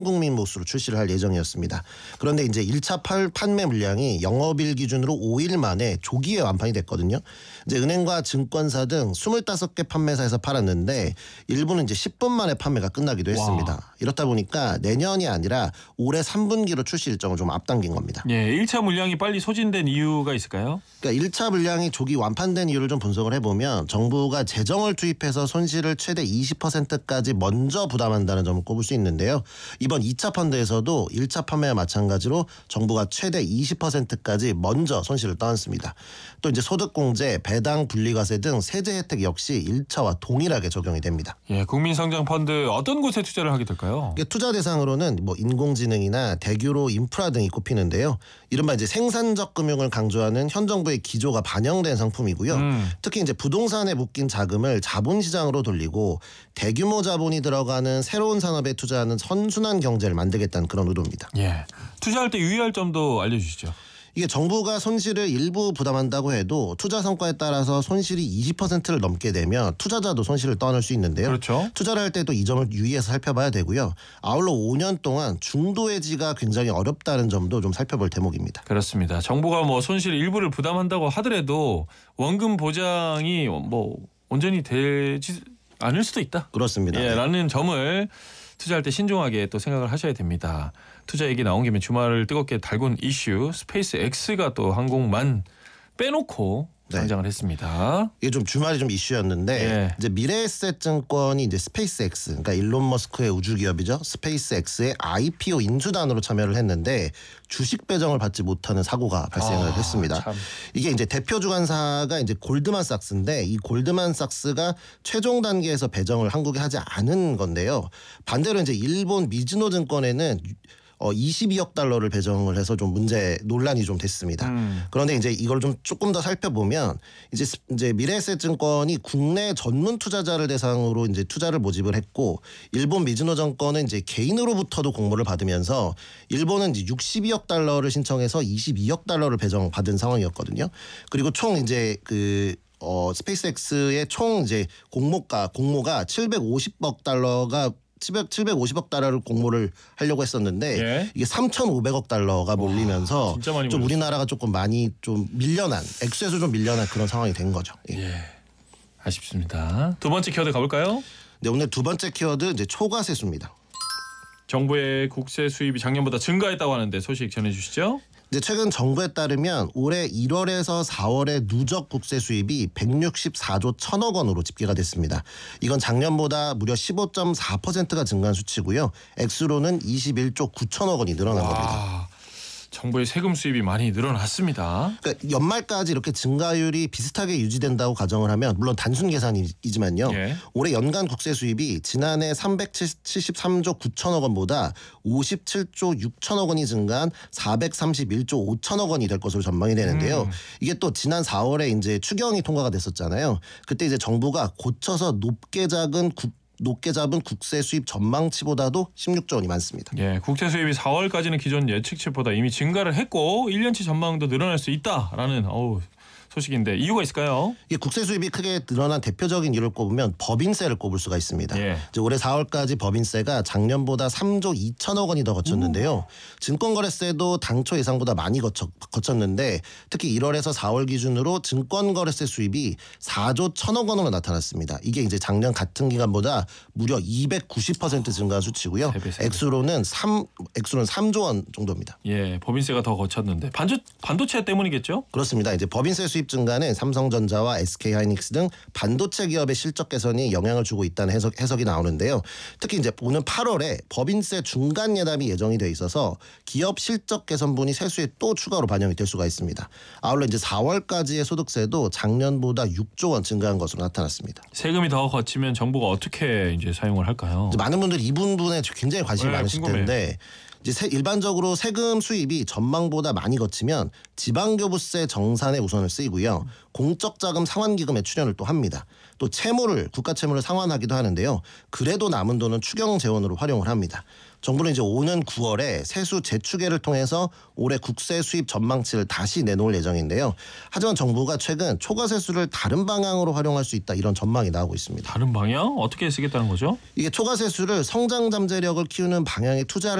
국민 몫으로 출시를 할 예정이었습니다. 그런데 이제 1차 판매 물량이 영업일 기준으로 5일 만에 조기에 완판이 됐거든요. 이제 은행과 증권사 등 25개 판매사에서 팔았는데 일부는 이제 10분 만에 판매가 끝나기도 했습니다. 와. 이렇다 보니까 내년이 아니라 올해 3분기로 출시 일정을 좀 앞당긴 겁니다. 예, 1차 물량이 빨리 소진된 이유가 있을까요? 그러니까 1차 물량이 조기 완판된 이유를 좀 분석을 해보면 정부가 재정을 투입해서 손실을 최대 20%까지 먼저 부담한다는 점을 꼽을 수 있는데요. 이번 2차 펀드에서도 1차 판매와 마찬가지로 정부가 최대 20%까지 먼저 손실을 떠안습니다. 또 이제 소득공제, 배당, 분리과세 등 세제 혜택 역시 1차와 동일하게 적용이 됩니다. 예, 국민성장펀드 어떤 곳에 투자를 하게 될까요? 투자 대상으로는 뭐 인공지능이나 대규모 인프라 등이 꼽히는데요. 이른바 이제 생산적 금융을 강조하는 현 정부의 기조가 반영된 상품이고요. 특히 이제 부동산에 묶인 자금을 자본시장으로 돌리고 대규모 자본이 들어가는 새로운 산업에 투자하는 선순환 경제를 만들겠다는 그런 의도입니다. 예, 투자할 때 유의할 점도 알려주시죠. 이게 정부가 손실을 일부 부담한다고 해도 투자 성과에 따라서 손실이 20%를 넘게 되면 투자자도 손실을 떠안을 수 있는데요. 그렇죠. 투자를 할 때도 이 점을 유의해서 살펴봐야 되고요. 아울러 5년 동안 중도 해지가 굉장히 어렵다는 점도 좀 살펴볼 대목입니다. 그렇습니다. 정부가 뭐 손실 일부를 부담한다고 하더라도 원금 보장이 뭐 온전히 되지 않을 수도 있다. 그렇습니다. 예, 라는 점을 투자할 때 신중하게 또 생각을 하셔야 됩니다. 투자 얘기 나온 김에 주말을 뜨겁게 달군 이슈 스페이스 X가 또 항공만 빼놓고 상장을 했습니다. 이게 좀 주말이 좀 이슈였는데 예. 이제 미래에셋증권이 이제 스페이스X, 그러니까 일론 머스크의 우주 기업이죠. 스페이스X의 IPO 인수단으로 참여를 했는데 주식 배정을 받지 못하는 사고가 발생을 했습니다. 참. 이게 이제 대표 주관사가 이제 골드만삭스인데 이 골드만삭스가 최종 단계에서 배정을 한국에 하지 않은 건데요. 반대로 이제 일본 미즈노 증권에는 22억 달러를 배정을 해서 좀 논란이 좀 됐습니다. 그런데 이제 이걸 좀 조금 더 살펴보면 이제 미래에셋증권이 국내 전문 투자자를 대상으로 이제 투자를 모집을 했고 일본 미즈노 증권은 이제 개인으로부터도 공모를 받으면서 일본은 이제 62억 달러를 신청해서 22억 달러를 배정받은 상황이었거든요. 그리고 총 이제 스페이스X의 총 이제 공모가 750억 달러가 750억 달러를 공모를 하려고 했었는데 예. 이게 3,500억 달러가 몰리면서 진짜 많이 좀 몰렸어요. 우리나라가 조금 많이 좀 밀려난 액수에서 좀 밀려난 그런 상황이 된 거죠. 예, 아쉽습니다. 두 번째 키워드 가볼까요? 네, 오늘 두 번째 키워드 이제 초과세수입니다. 정부의 국세 수입이 작년보다 증가했다고 하는데 소식 전해주시죠. 이제 최근 정부에 따르면 올해 1월에서 4월에 누적 국세 수입이 164조 1천억 원으로 집계가 됐습니다. 이건 작년보다 무려 15.4%가 증가한 수치고요. 액수로는 21조 9천억 원이 늘어난 겁니다. 정부의 세금 수입이 많이 늘어났습니다. 그러니까 연말까지 이렇게 증가율이 비슷하게 유지된다고 가정을 하면 물론 단순 계산이지만요. 예. 올해 연간 국세 수입이 지난해 373조 9천억 원보다 57조 6천억 원이 증가한 431조 5천억 원이 될 것으로 전망이 되는데요. 이게 또 지난 4월에 이제 추경이 통과가 됐었잖아요. 그때 이제 정부가 고쳐서 높게 잡은 국세 수입 전망치보다도 16조 원이 많습니다. 예, 국채 수입이 4월까지는 기존 예측치보다 이미 증가를 했고 1년치 전망도 늘어날 수 있다라는 소식인데 이유가 있을까요? 이 국세 수입이 크게 늘어난 대표적인 이유를 꼽으면 법인세를 꼽을 수가 있습니다. 예. 이제 올해 4월까지 법인세가 작년보다 3조 2천억 원이 더 거쳤는데요. 증권거래세도 당초 예상보다 많이 거쳤는데 특히 1월에서 4월 기준으로 증권거래세 수입이 4조 1천억 원으로 나타났습니다. 이게 이제 작년 같은 기간보다 무려 290% 증가한 수치고요. 액수로는 3조 원 정도입니다. 예, 법인세가 더 거쳤는데 반도체 때문이겠죠? 그렇습니다. 이제 법인세 수입 증가는 삼성전자와 SK하이닉스 등 반도체 기업의 실적 개선이 영향을 주고 있다는 해석이 나오는데요. 특히 이제 오는 8월에 법인세 중간 예담이 예정이 돼 있어서 기업 실적 개선분이 세수에 또 추가로 반영이 될 수가 있습니다. 아울러 이제 4월까지의 소득세도 작년보다 6조 원 증가한 것으로 나타났습니다. 세금이 더 거치면 정부가 어떻게 이제 사용을 할까요? 많은 분들이 이 부분에 굉장히 관심이 많으실 궁금해요. 텐데 이제 일반적으로 세금 수입이 전망보다 많이 거치면 지방교부세 정산에 우선을 쓰이고요. 공적자금 상환기금에 출연을 또 합니다. 또 국가 채무를 상환하기도 하는데요. 그래도 남은 돈은 추경 재원으로 활용을 합니다. 정부는 이제 오는 9월에 세수 재추계를 통해서 올해 국세 수입 전망치를 다시 내놓을 예정인데요. 하지만 정부가 최근 초과세수를 다른 방향으로 활용할 수 있다 이런 전망이 나오고 있습니다. 다른 방향? 어떻게 쓰겠다는 거죠? 이게 초과세수를 성장 잠재력을 키우는 방향에 투자를